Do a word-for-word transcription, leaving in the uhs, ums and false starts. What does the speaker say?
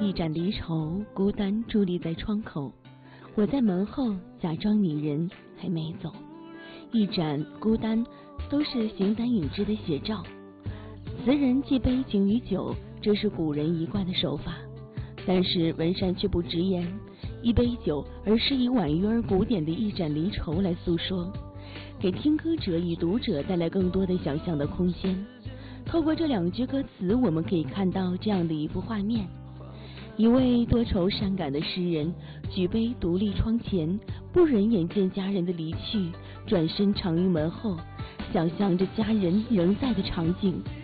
一盏离愁，孤单伫立在窗口，我在门后假装你人还没走。一盏孤单，都是形单影只的写照。词人寄悲情于酒，这是古人一贯的手法。但是文山却不直言一杯酒，而是以婉约而古典的一盏离愁来诉说，给听歌者与读者带来更多的想象的空间。透过这两句歌词，我们可以看到这样的一幅画面：一位多愁善感的诗人举杯独立窗前，不忍眼见家人的离去，转身长于门后，想象着家人仍在的场景。